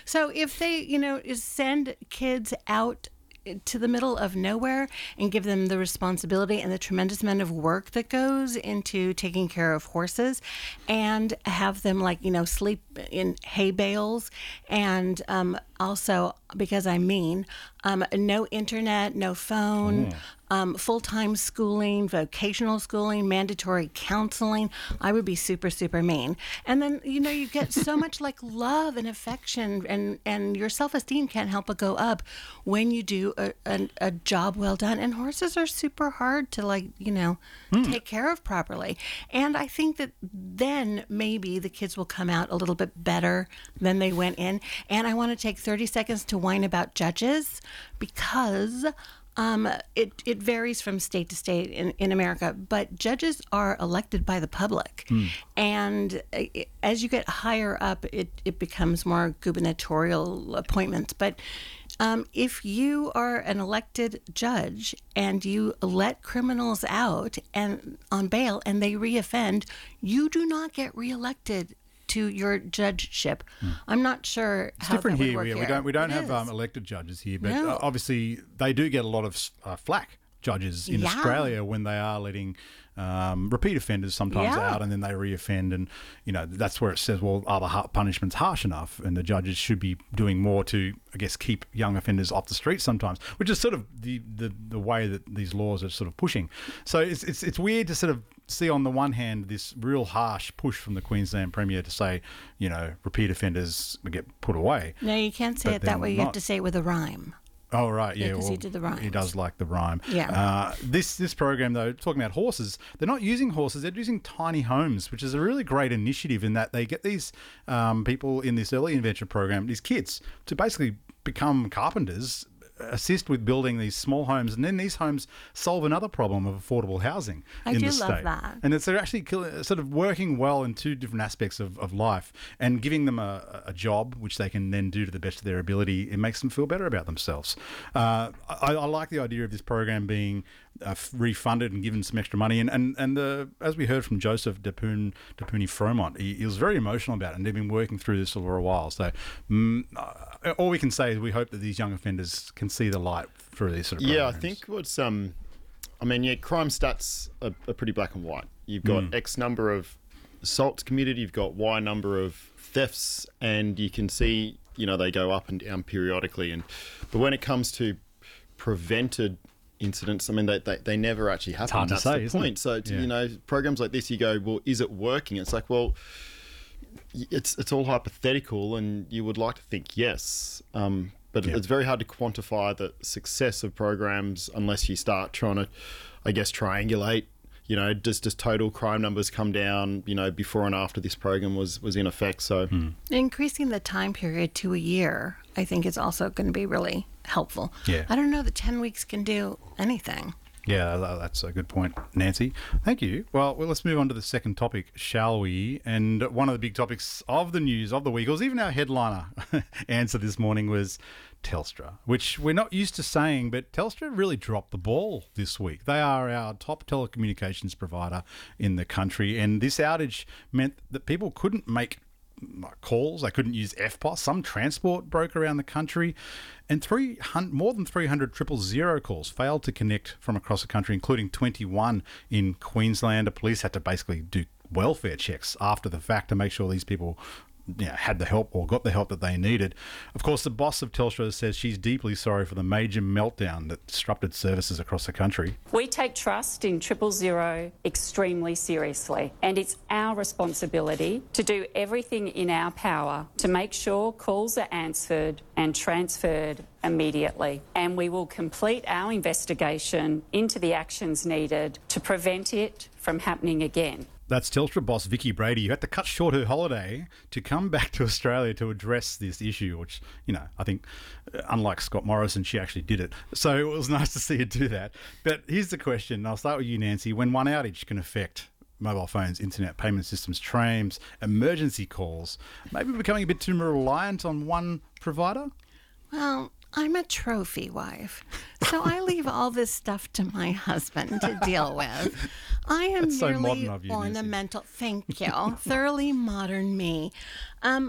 So if they, send kids out to the middle of nowhere and give them the responsibility and the tremendous amount of work that goes into taking care of horses, and have them sleep in hay bales, and also, because I'm mean, no internet, no phone, full-time schooling, vocational schooling, mandatory counseling. I would be super, super mean. And then, you get so much love and affection, and your self-esteem can't help but go up when you do a job well done. And horses are super hard to take care of properly. And I think that then maybe the kids will come out a little bit better than they went in. And I want to take 30 seconds to whine about judges, because it varies from state to state in America, but judges are elected by the public. And as you get higher up, it becomes more gubernatorial appointments. But if you are an elected judge and you let criminals out and on bail and they reoffend, you do not get reelected to your judgeship. I'm not sure how different that would here. work We don't It have is. elected judges here, but No. obviously they do get a lot of flack, judges in Australia, when they are letting repeat offenders sometimes out, and then they reoffend, and that's where it says, well, are the punishments harsh enough? And the judges should be doing more to, I guess, keep young offenders off the streets sometimes, which is sort of the way that these laws are sort of pushing. So it's weird to sort of see on the one hand this real harsh push from the Queensland Premier to say, repeat offenders get put away. No, you can't say But it that then way. You not. have to say it with a rhyme. Oh, right, yeah. because he did the rhymes. He does like the rhyme. Yeah. This program, though, talking about horses, they're not using horses, they're using tiny homes, which is a really great initiative in that they get these people in this early intervention program, these kids, to basically become carpenters, assist with building these small homes, and then these homes solve another problem of affordable housing in the state. I do love that. And it's actually sort of working well in two different aspects of life, and giving them a job which they can then do to the best of their ability. It makes them feel better about themselves. I like the idea of this program being refunded and given some extra money. And as we heard from Joseph Dapuni Fromont, he was very emotional about it, and they've been working through this for a while. So all we can say is we hope that these young offenders can see the light through these sort of programs. Yeah, I think what's crime stats are pretty black and white. You've got X number of assaults committed, you've got Y number of thefts, and you can see, they go up and down periodically. But when it comes to prevented incidents, they never actually happen. It's hard to say, isn't it? So, programs like this, you go, well, is it working? It's like, well, it's all hypothetical, and you would like to think yes. But it's very hard to quantify the success of programs unless you start trying to, I guess, triangulate. Does total crime numbers come down, before and after this program was in effect? So Increasing the time period to a year, I think, is also going to be really helpful. Yeah. I don't know that 10 weeks can do anything. Yeah, that's a good point, Nancy. Thank you. Well, let's move on to the second topic, shall we? And one of the big topics of the news of the week, or even our headliner answer this morning, was Telstra, which we're not used to saying, but Telstra really dropped the ball this week. They are our top telecommunications provider in the country, and this outage meant that people couldn't make calls, they couldn't use FPOS. Some transport broke around the country, and more than 300 000 calls failed to connect from across the country, including 21 in Queensland. The police had to basically do welfare checks after the fact to make sure these people had the help or got the help that they needed. Of course, the boss of Telstra says she's deeply sorry for the major meltdown that disrupted services across the country. We take trust in 000 extremely seriously, and it's our responsibility to do everything in our power to make sure calls are answered and transferred immediately. And we will complete our investigation into the actions needed to prevent it from happening again. That's Telstra boss Vicky Brady, who had to cut short her holiday to come back to Australia to address this issue, which, I think, unlike Scott Morrison, she actually did it. So it was nice to see her do that. But here's the question. I'll start with you, Nancy. When one outage can affect mobile phones, internet, payment systems, trams, emergency calls, maybe we're becoming a bit too reliant on one provider? Well, I'm a trophy wife, so I leave all this stuff to my husband to deal with. I am That's so merely modern of you, Nancy. ornamental. Thank you. Thoroughly modern me.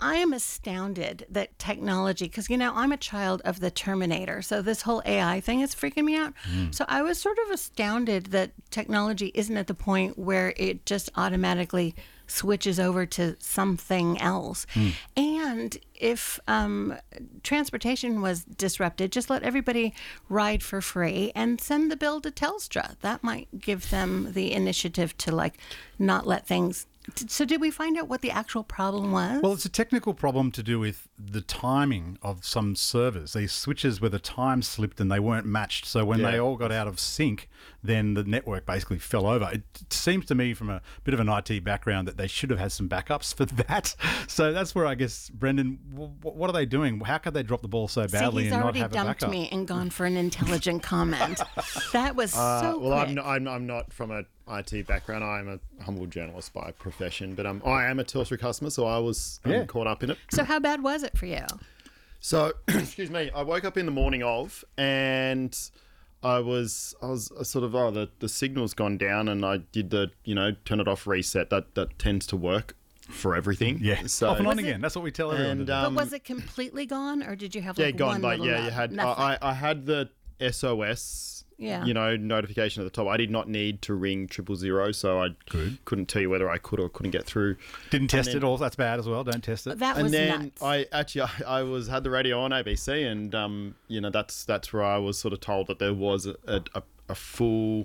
I am astounded that technology, because, I'm a child of the Terminator. So this whole AI thing is freaking me out. So I was sort of astounded that technology isn't at the point where it just automatically switches over to something else. And if transportation was disrupted, just let everybody ride for free and send the bill to Telstra. That might give them the initiative to not let things. So did we find out what the actual problem was? Well, it's a technical problem to do with the timing of some servers. These switches where the time slipped and they weren't matched. So when they all got out of sync, then the network basically fell over. It seems to me from a bit of an IT background that they should have had some backups for that. So that's where I guess, Brendan, what are they doing? How could they drop the ball so badly and not have a backup? He's already dumped me and gone for an intelligent comment. That was so well, quick. I'm not from a IT background. I'm a humble journalist by profession, but I am a Telstra customer, so I was caught up in it. So how bad was it for you? So, excuse me, I woke up in the morning of, and I was sort of, the signal's gone down, and I did the, turn it off, reset. That tends to work for everything. Yeah, so, off and on again. That's what we tell everyone to do. But was it completely gone, or did you have gone. one little You had. I had the SOS. Notification at the top. I did not need to ring 000, so I couldn't tell you whether I could or couldn't get through. Didn't test it. All that's bad as well. Don't test it. That was then nuts. I had the radio on ABC, and that's where I was sort of told that there was a full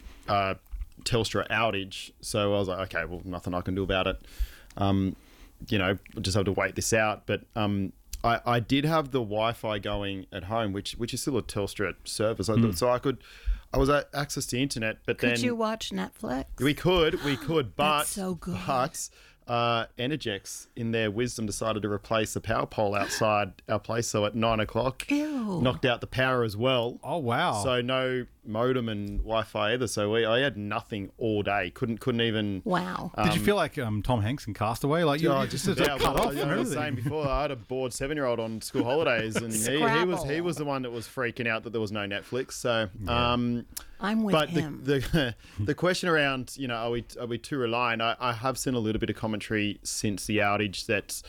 Telstra outage. So I was like, okay, well, nothing I can do about it. Just have to wait this out. But I did have the Wi-Fi going at home, which is still a Telstra service. So I was at access to internet, but Could you watch Netflix? We could, but That's so good. But Energex, in their wisdom, decided to replace the power pole outside our place. So at 9 o'clock, Ew. knocked out the power as well. Oh wow! So no modem and Wi-Fi either. So I had nothing all day. Couldn't even. Wow. Did you feel like Tom Hanks in Castaway? Like you just Yeah, cut off I from was everything? saying before, I had a bored 7-year-old on school holidays, and he was the one that was freaking out that there was no Netflix. So, I'm with him. The question around, are we too reliant? I have seen a little bit of commentary since the outage that,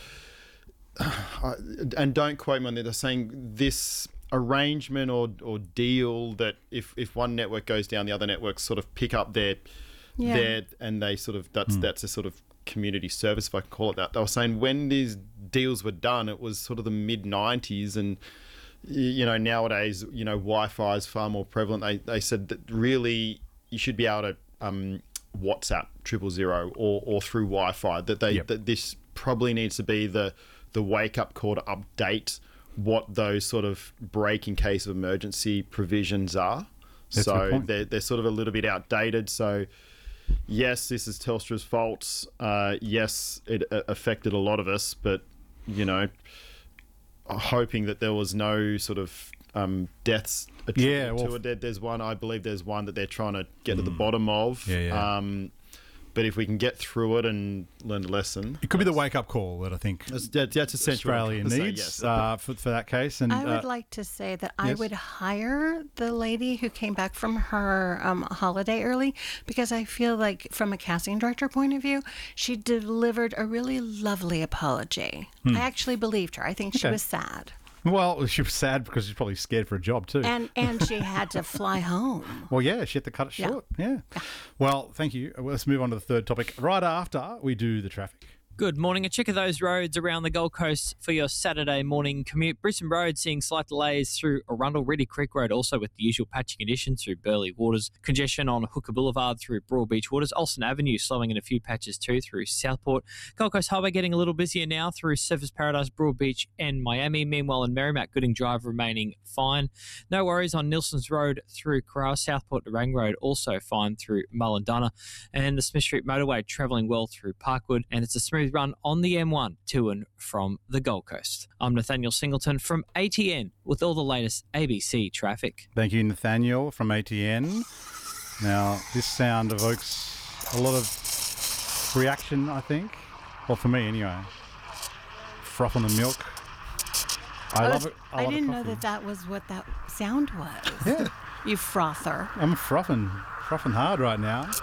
and don't quote me on that, they're saying this arrangement or deal that if one network goes down, the other networks sort of pick up their and they sort of that's a sort of community service, if I can call it that. They were saying when these deals were done, it was sort of the mid-90s, and nowadays Wi-Fi is far more prevalent. They said that really you should be able to WhatsApp 000 or through Wi-Fi. That this probably needs to be the wake-up call to update what those sort of break in case of emergency provisions are. That's a good so point. they're sort of a little bit outdated. So yes, this is Telstra's fault. Yes, it affected a lot of us, but hoping that there was no sort of deaths attributed to it. There's one, I believe there's one that they're trying to get to the bottom of. But if we can get through it and learn the lesson, It could be the wake-up call that I think that's essential. Australia needs for that case. And I would like to say that I yes. would hire the lady who came back from her holiday early, because I feel like from a casting director point of view, she delivered a really lovely apology. I actually believed her. I think she was sad. Well, she was sad because she's probably scared for a job too. And she had to fly home. Well, yeah, she had to cut it short. Yeah. Well, thank you. Well, let's move on to the third topic right after we do the traffic. Good morning. A check of those roads around the Gold Coast for your Saturday morning commute. Brisbane Road seeing slight delays through Arundel. Reedy Creek Road also with the usual patchy conditions through Burleigh Waters. Congestion on Hooker Boulevard through Broadbeach Waters. Olsen Avenue slowing in a few patches too through Southport. Gold Coast Highway getting a little busier now through Surfers Paradise, Broadbeach and Miami. Meanwhile in Merrimack, Gooding Drive remaining fine. No worries on Nilson's Road through Carrara. Southport to Rang Road also fine through Mullendunna. And the Smith Street Motorway travelling well through Parkwood. And it's a smooth run on the M1 to and from the Gold Coast. I'm Nathaniel Singleton from ATN with all the latest ABC traffic. Thank you, Nathaniel from ATN. Now, this sound evokes a lot of reaction, I think. Well, for me anyway. Froth on the milk. I love it. I love didn't a know coffee. that was what that sound was. Yeah. You frother. I'm frothing hard right now.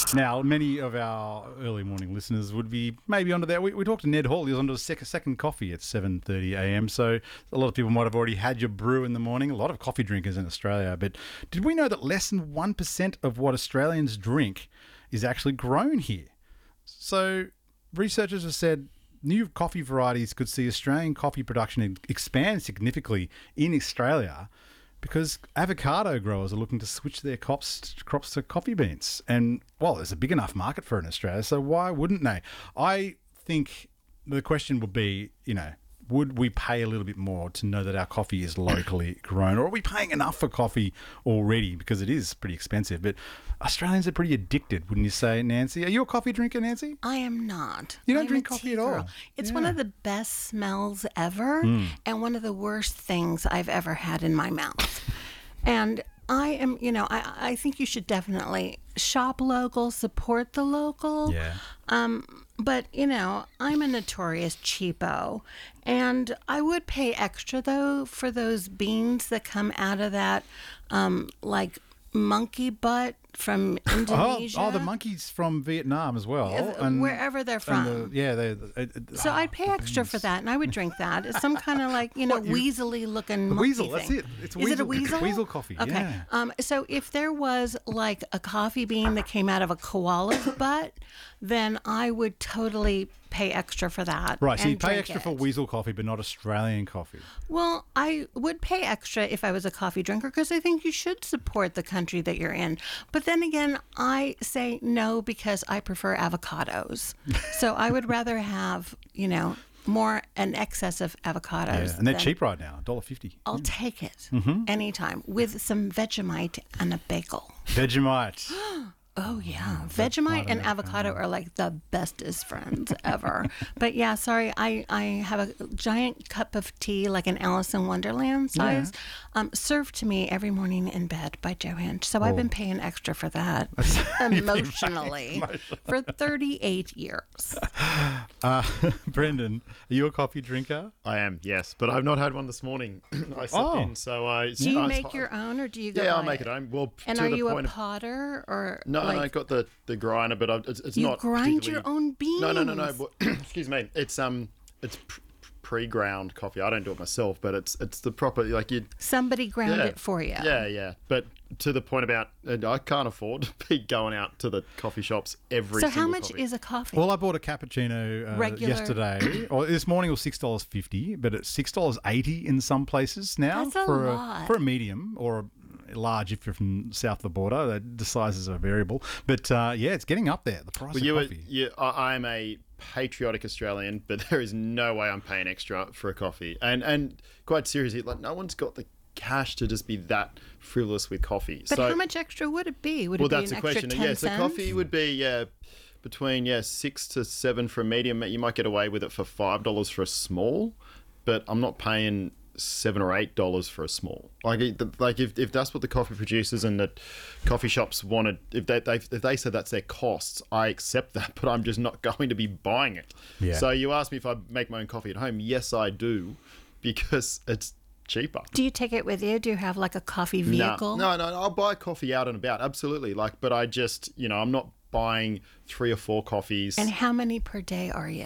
Now, many of our early morning listeners would be maybe onto that. We talked to Ned Hall. He was onto a second coffee at 7:30 a.m. So a lot of people might have already had your brew in the morning. A lot of coffee drinkers in Australia. But did we know that less than 1% of what Australians drink is actually grown here? So researchers have said new coffee varieties could see Australian coffee production expand significantly in Australia, because avocado growers are looking to switch their crops to coffee beans. And, well, there's a big enough market for it in Australia, so why wouldn't they? I think the question would be, would we pay a little bit more to know that our coffee is locally grown? Or are we paying enough for coffee already? Because it is pretty expensive. But Australians are pretty addicted, wouldn't you say, Nancy? Are you a coffee drinker, Nancy? I am not. You don't I'm drink a coffee tea at all? girl. It's one of the best smells ever and one of the worst things I've ever had in my mouth. And I am, I think you should definitely shop local, support the local. Yeah. But, I'm a notorious cheapo. And I would pay extra, though, for those beans that come out of that, monkey butt from Indonesia. Oh, the monkeys from Vietnam as well. Wherever they're from. So I'd pay extra for that, and I would drink that. It's some kind of weaselly looking monkey weasel, thing. that's it. It's Is it a weasel? Weasel coffee, okay. yeah. So if there was like a coffee bean that came out of a koala's butt, then I would totally pay extra for that. Right, so and you pay drink extra for it. weasel coffee, but not Australian coffee. Well, I would pay extra if I was a coffee drinker, because I think you should support the country that you're in. But then again, I say no because I prefer avocados. So I would rather have, more an excess of avocados. Yeah, and they're than- cheap right now, $1.50. I'll take it anytime with some Vegemite and a bagel. Vegemite. Oh, yeah. Vegemite and avocado are like the bestest friends ever. But yeah, sorry, I have a giant cup of tea, like an Alice in Wonderland size, served to me every morning in bed by Joe Hinch. So I've been paying extra for that emotionally for 38 years. Brendan, are you a coffee drinker? I am, yes, but I've not had one this morning. I slept in, so I. Do you make your own, or do you go Yeah, buy I'll make it home. Well, And to are the you a point of- potter or No, I got the grinder, but it's you not. grind your particularly- own beans? No. Excuse me. It's pre-ground coffee. I don't do it myself, but it's the proper you. Somebody ground it for you. Yeah. But to the point about I can't afford to be going out to the coffee shops every. So single how much coffee. is a coffee? Well, I bought a cappuccino Regular. yesterday. Or this morning it was $6.50, but it's $6.80 in some places now. That's a for lot. for a medium or a large if you're from south of the border. The sizes are variable. But it's getting up there, the price of coffee. I'm a patriotic Australian, but there is no way I'm paying extra for a coffee. And quite seriously, no one's got the cash to just be that frivolous with coffee. But so, how much extra would it be? Would well, it be that's an the extra question. 10 Yeah, so cents? coffee would be between 6 to 7 for a medium. You might get away with it for $5 for a small, but I'm not paying $7 or $8 for a small. If that's what the coffee producers and the coffee shops wanted, if they said that's their costs, I accept that, but I'm just not going to be buying it. Yeah. So you asked me if I make my own coffee at home. Yes, I do, because it's cheaper. Do you take it with you? Do you have like a coffee vehicle? No. I'll buy coffee out and about, absolutely. But I just, I'm not buying 3 or 4 coffees. And how many per day are you?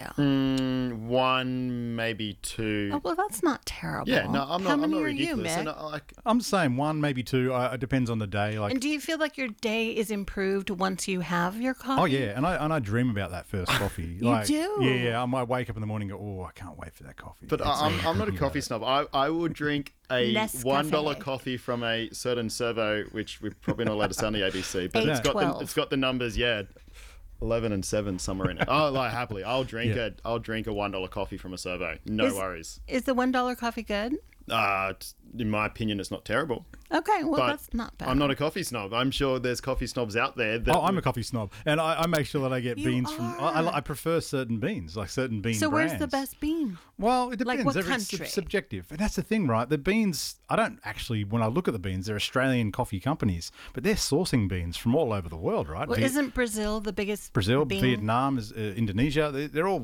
1, maybe 2. Oh, well, that's not terrible. Yeah, no, I'm not. How I'm many not are you, ridiculous. Mick? I'm the same, 1, maybe 2. It depends on the day. And do you feel like your day is improved once you have your coffee? Oh yeah, and I dream about that first coffee. You do? Yeah. I might wake up in the morning and go, I can't wait for that coffee. But I'm not a coffee snob. I would drink a Nescafe. $1 coffee from a certain servo, which we're probably not allowed to say on the ABC, but 812. it's got the numbers, 11 and 7 somewhere in it. Oh, happily, I'll drink a $1 coffee from a servo. No worries. Is the $1 coffee good? In my opinion, it's not terrible. Okay, well, But that's not bad. I'm not a coffee snob. I'm sure there's coffee snobs out there. I'm a coffee snob, and I make sure that I get You beans from. are. I prefer certain beans, like certain bean So brands. where's the best bean? Well, it Like depends. what It's country? subjective, and that's the thing, right? The beans. I don't actually. When I look at the beans, they're Australian coffee companies, but they're sourcing beans from all over the world, right? Well, isn't Brazil the biggest Brazil, bean? Vietnam, Indonesia. They're all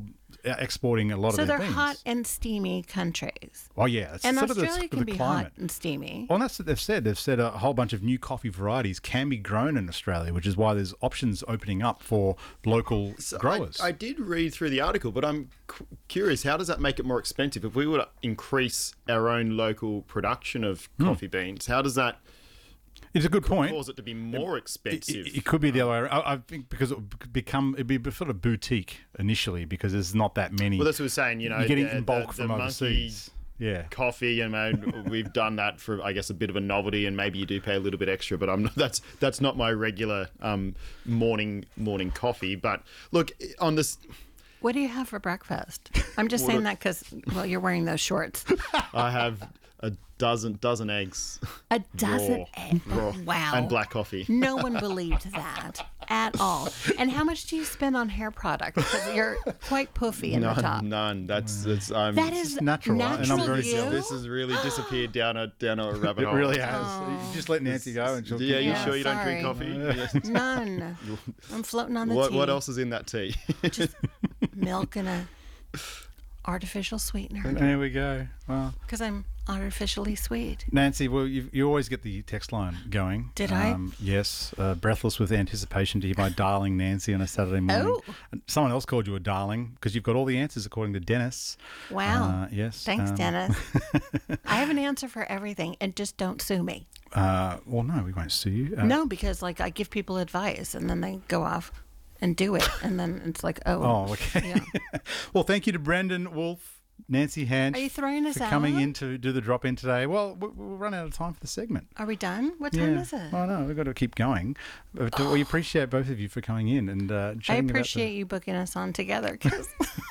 exporting a lot So of their they're things. hot and steamy countries. Oh yeah, it's And sort of the, Australia the can be climate. hot and steamy. Well, that's what they've said. They've said a whole bunch of new coffee varieties can be grown in Australia, which is why there's options opening up for local growers. I did read through the article, but I'm curious, how does that make it more expensive? If we were to increase our own local production of coffee beans, how does that It's a good point. cause it to be more expensive? It could be the other way around. I think because it'd be sort of boutique initially because there's not that many. Well, that's what we're saying, you know. You're getting the- in bulk the from monkey overseas. Yeah. Coffee, and we've done that for, I guess, a bit of a novelty, and maybe you do pay a little bit extra, but I'm not, that's not my regular morning coffee. But look, on this, What do you have for breakfast? I'm just saying that because, well, you're wearing those shorts. I have a dozen eggs. A dozen Raw. eggs. Raw. Wow. And black coffee. No one believed that at all. And how much do you spend on hair products? Because you're quite poofy in the top. None. That's That is natural, right? And I'm natural very you? jealous. This has really disappeared down a rabbit It hole. really has. You just let Nancy go and she'll Yeah, keep you Yeah, sure you don't sorry. drink coffee? Yes. None. I'm floating on the tea. What else is in that tea? Just milk and a artificial sweetener. There we go. Well, Because I'm artificially sweet. Nancy, well, you always get the text line going. Did I? Yes. Breathless with anticipation to hear my darling Nancy on a Saturday morning. Oh. And someone else called you a darling because you've got all the answers according to Dennis. Wow. Yes. Thanks, Dennis. I have an answer for everything, and just don't sue me. Well, no, we won't sue you. No, because like I give people advice, and then they go off and do it, and then it's like, Oh, okay. Yeah. Well, thank you to Brendan Wolf, Nancy Hanch Are you throwing us for coming out? in to do the drop in today. Well, we'll run out of time for the segment. Are we done? What time is it? Oh no, we've got to keep going. But we appreciate both of you for coming in and I chatting appreciate you booking us on together because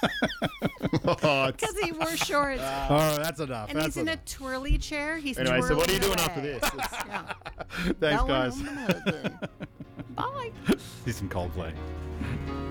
Oh, he wore shorts. Oh, that's enough. And that's he's in a enough. twirly chair. He's Anyway, so what are you twirling doing after away. this? Yeah. Thanks, Going guys. home and hugging. Bye. See some Coldplay.